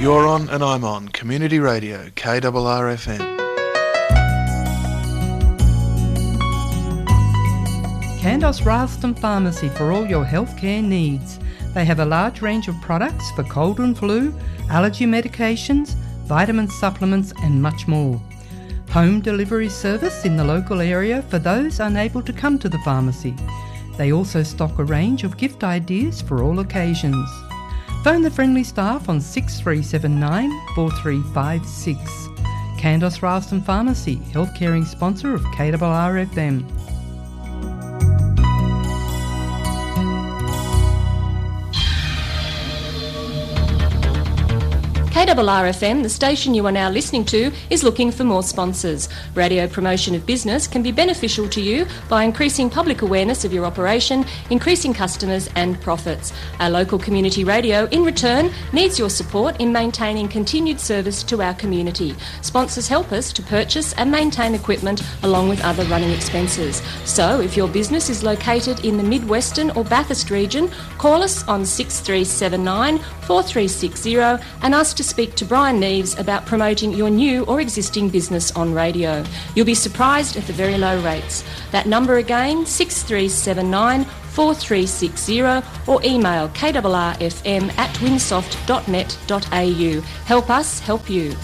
You're on and I'm on Community Radio, KRRFM. Candos Ralston Pharmacy for all your healthcare needs. They have a large range of products for cold and flu, allergy medications, vitamin supplements and much more. Home delivery service in the local area for those unable to come to the pharmacy. They also stock a range of gift ideas for all occasions. Phone the friendly staff on 6379 4356. Candos Ralston Pharmacy, health caring sponsor of KRRFM. KRRFM, the station you are now listening to, is looking for more sponsors. Radio promotion of business can be beneficial to you by increasing public awareness of your operation, increasing customers and profits. Our local community radio, in return, needs your support in maintaining continued service to our community. Sponsors help us to purchase and maintain equipment along with other running expenses. So, if your business is located in the Mid-Western or Bathurst region, call us on 6379 4360 and ask to speak to Brian Neves about promoting your new or existing business on radio. You'll be surprised at the very low rates. That number again, 6379 4360 or email krrfm@winsoft.net.au. Help us help you.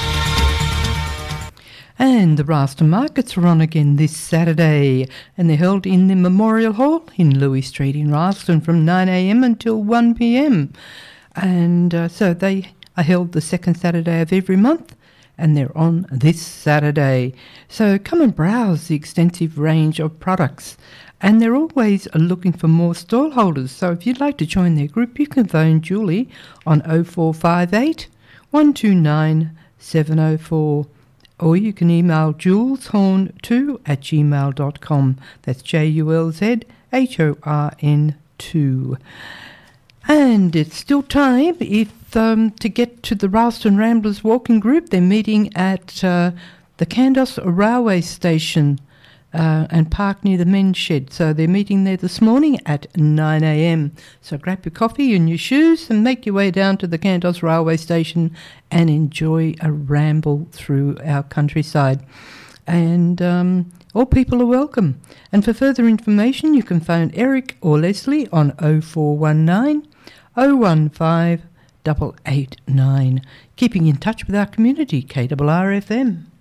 And the Ralston Markets are on again this Saturday, and they're held in the Memorial Hall in Louis Street in Ralston from 9 a.m. until 1 p.m. And so they are held the second Saturday of every month, and they're on this Saturday. So come and browse the extensive range of products. And they're always looking for more stall holders. So if you'd like to join their group, you can phone Julie on 0458 129 704. Or you can email juleshorn2@gmail.com. That's JULZHORN2. And it's still time to get to the Ralston Ramblers Walking Group. They're meeting at the Candos Railway Station and park near the men's shed. So they're meeting there this morning at 9 a.m. So grab your coffee and your shoes and make your way down to the Candos Railway Station and enjoy a ramble through our countryside. And all people are welcome. And for further information, you can phone Eric or Leslie on 0419 015 889. Keeping in touch with our community, KRRFM.